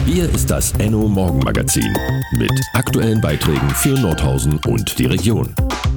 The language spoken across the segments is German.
Hier ist das Enno Morgenmagazin mit aktuellen Beiträgen für Nordhausen und die Region.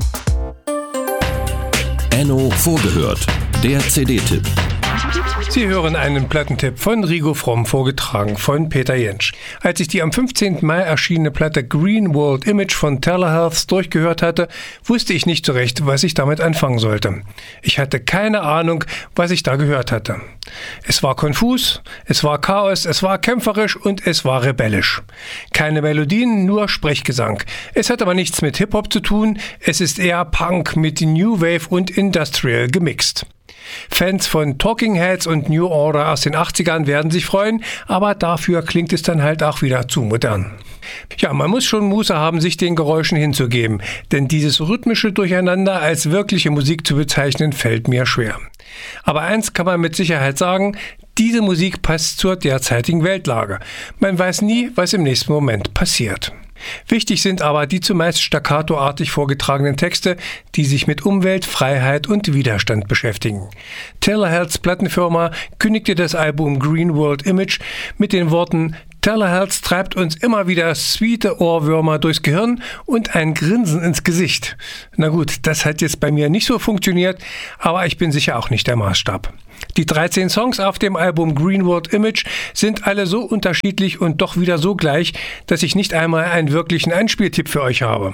Enno vorgehört, der CD-Tipp. Sie hören einen Plattentipp von Rigo Fromm, vorgetragen von Peter Jentsch. Als ich die am 15. Mai erschienene Platte Green World Image von Telehealth durchgehört hatte, wusste ich nicht so recht, was ich damit anfangen sollte. Ich hatte keine Ahnung, was ich da gehört hatte. Es war konfus, es war Chaos, es war kämpferisch und es war rebellisch. Keine Melodien, nur Sprechgesang. Es hat aber nichts mit Hip-Hop zu tun, es ist eher Punk mit New Wave und Industrial gemixt. Fans von Talking Heads und New Order aus den 80ern werden sich freuen, aber dafür klingt es dann halt auch wieder zu modern. Ja, man muss schon Muße haben, sich den Geräuschen hinzugeben, denn dieses rhythmische Durcheinander als wirkliche Musik zu bezeichnen, fällt mir schwer. Aber eins kann man mit Sicherheit sagen, diese Musik passt zur derzeitigen Weltlage. Man weiß nie, was im nächsten Moment passiert. Wichtig sind aber die zumeist staccatoartig vorgetragenen Texte, die sich mit Umwelt, Freiheit und Widerstand beschäftigen. Telehealths Plattenfirma kündigte das Album Green World Image mit den Worten: Telehealth treibt uns immer wieder sweete Ohrwürmer durchs Gehirn und ein Grinsen ins Gesicht. Na gut, das hat jetzt bei mir nicht so funktioniert, aber ich bin sicher auch nicht der Maßstab. Die 13 Songs auf dem Album Green World Image sind alle so unterschiedlich und doch wieder so gleich, dass ich nicht einmal einen wirklichen Einspieltipp für euch habe.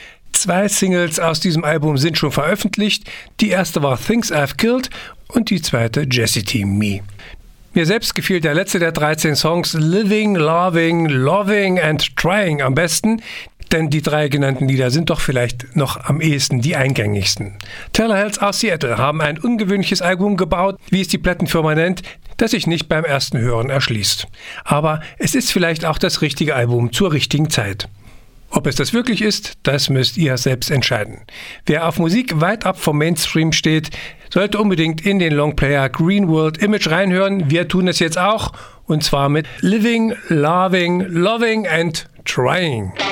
2 Singles aus diesem Album sind schon veröffentlicht. Die erste war Things I've Killed und die zweite Jessie Team Me. Mir selbst gefiel der letzte der 13 Songs Living, Loving, Loving and Trying am besten, denn die 3 genannten Lieder sind doch vielleicht noch am ehesten die eingängigsten. Telehealth aus Seattle haben ein ungewöhnliches Album gebaut, wie es die Plattenfirma nennt, das sich nicht beim ersten Hören erschließt. Aber es ist vielleicht auch das richtige Album zur richtigen Zeit. Ob es das wirklich ist, das müsst ihr selbst entscheiden. Wer auf Musik weit ab vom Mainstream steht, sollte unbedingt in den Longplayer Green World Image reinhören. Wir tun es jetzt auch, und zwar mit Living, Loving, Loving and Trying.